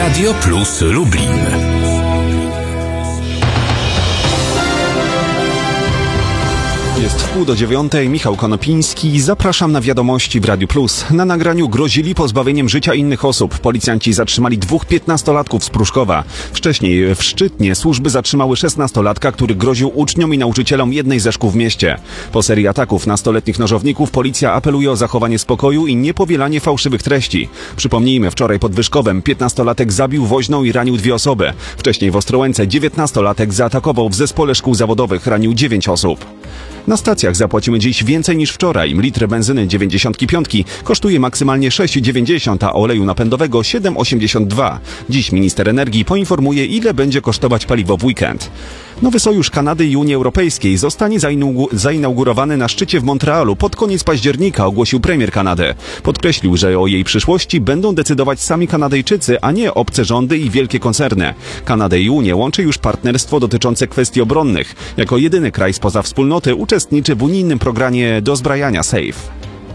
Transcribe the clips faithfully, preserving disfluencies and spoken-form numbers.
Radio Plus Lublin. Jest wpół do dziewiątej, Michał Konopiński. Zapraszam na wiadomości w Radiu Plus. Na nagraniu grozili pozbawieniem życia innych osób. Policjanci zatrzymali dwóch piętnastolatków z Pruszkowa. Wcześniej w Szczytnie służby zatrzymały szesnastolatka, który groził uczniom i nauczycielom jednej ze szkół w mieście. Po serii ataków nastoletnich nożowników policja apeluje o zachowanie spokoju i niepowielanie fałszywych treści. Przypomnijmy, wczoraj pod Wyszkowem piętnastolatek zabił woźną i ranił dwie osoby. Wcześniej w Ostrołęce dziewiętnastolatek zaatakował w zespole szkół zawodowych, ranił dziewięć osób. Na stacjach zapłacimy dziś więcej niż wczoraj. Litr benzyny dziewięćdziesiąt pięć kosztuje maksymalnie sześć dziewięćdziesiąt, a oleju napędowego siedem osiemdziesiąt dwa. Dziś minister energii poinformuje, ile będzie kosztować paliwo w weekend. Nowy sojusz Kanady i Unii Europejskiej zostanie zainaugurowany na szczycie w Montrealu pod koniec października, ogłosił premier Kanady. Podkreślił, że o jej przyszłości będą decydować sami Kanadyjczycy, a nie obce rządy i wielkie koncerny. Kanadę i Unię łączy już partnerstwo dotyczące kwestii obronnych. Jako jedyny kraj spoza wspólnoty uczestniczy w unijnym programie dozbrajania SAFE.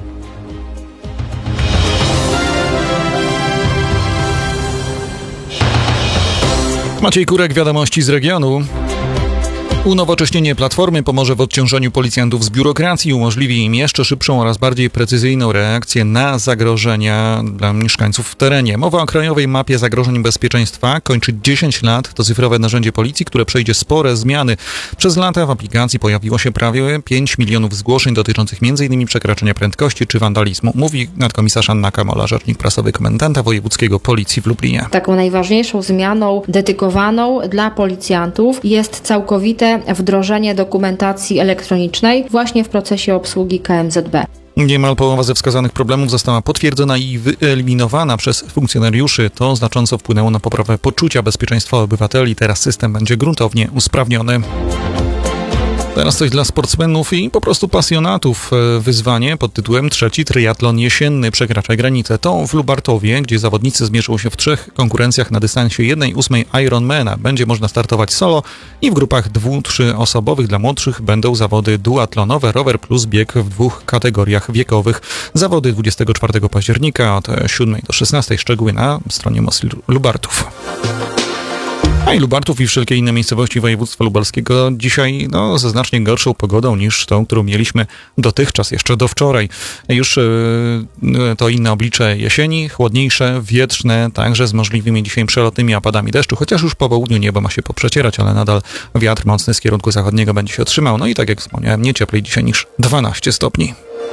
Maciej Kurek, wiadomości z regionu. Unowocześnienie Platformy pomoże w odciążeniu policjantów z biurokracji, umożliwi im jeszcze szybszą oraz bardziej precyzyjną reakcję na zagrożenia dla mieszkańców w terenie. Mowa o krajowej mapie zagrożeń bezpieczeństwa kończy dziesięć lat. To cyfrowe narzędzie policji, które przejdzie spore zmiany. Przez lata w aplikacji pojawiło się prawie pięć milionów zgłoszeń dotyczących m.in. przekraczania prędkości czy wandalizmu. Mówi nadkomisarz Anna Kamola, rzecznik prasowy komendanta wojewódzkiego Policji w Lublinie. Taką najważniejszą zmianą dedykowaną dla policjantów jest całkowite wdrożenie dokumentacji elektronicznej właśnie w procesie obsługi K M Z B. Niemal połowa ze wskazanych problemów została potwierdzona i wyeliminowana przez funkcjonariuszy. To znacząco wpłynęło na poprawę poczucia bezpieczeństwa obywateli. Teraz system będzie gruntownie usprawniony. Teraz coś dla sportsmenów i po prostu pasjonatów. Wyzwanie pod tytułem Trzeci triatlon jesienny przekracza granicę. To w Lubartowie, gdzie zawodnicy zmierzą się w trzech konkurencjach na dystansie jednej ósmej Ironmana. Będzie można startować solo i w grupach dwu-, trzyosobowych. Dla młodszych będą zawody duatlonowe, rower plus bieg w dwóch kategoriach wiekowych. Zawody dwudziestego czwartego października od siódmej do szesnastej. Szczegóły na stronie M O S Lubartów. A i Lubartów i wszelkie inne miejscowości województwa lubelskiego dzisiaj no, ze znacznie gorszą pogodą niż tą, którą mieliśmy dotychczas, jeszcze do wczoraj. Już yy, to inne oblicze jesieni, chłodniejsze, wietrzne, także z możliwymi dzisiaj przelotnymi opadami deszczu, chociaż już po południu niebo ma się poprzecierać, ale nadal wiatr mocny z kierunku zachodniego będzie się otrzymał. No i tak jak wspomniałem, nie cieplej dzisiaj niż dwanaście stopni.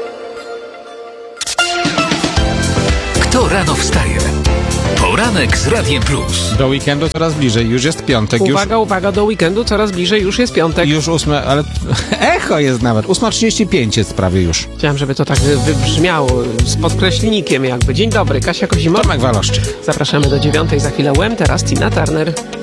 Kto rano wstaje? Poranek z Radiem Plus. Do weekendu coraz bliżej, już jest piątek. Uwaga, już... uwaga, do weekendu coraz bliżej, już jest piątek. Już ósme, ale echo jest nawet, ósma trzydzieści pięć jest prawie już. Chciałem, żeby to tak wybrzmiało z podkreślnikiem jakby. Dzień dobry, Kasia Kozimow. Tomek Waloszczyk. Zapraszamy do dziewiątej, za chwilę Łem, teraz Tina Turner.